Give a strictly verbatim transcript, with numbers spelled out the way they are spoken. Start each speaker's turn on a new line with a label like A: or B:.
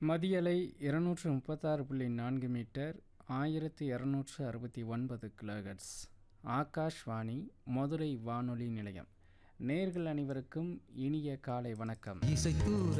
A: மதியலை இருநூற்று முப்பத்தாறு புள்ளி நான்கு மீட்டர் ஆயிரத்தி இரநூற்று அறுபத்தி ஒன்பது கிலோஹெர்ட்ஸ். ஆகாஷ்வாணி மதுரை வானொலி நிலையம். நேர்கள் அனைவருக்கும் இனிய காலை வணக்கம்.
B: இசைத்தூர